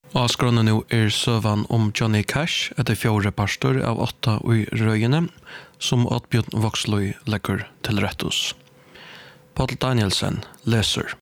Avskrånne nu søvan om Johnny Cash etter 4 pastor av 8 i røyene, som Oddbjørn Voksløy legger til rettus. Paul Danielsen leser.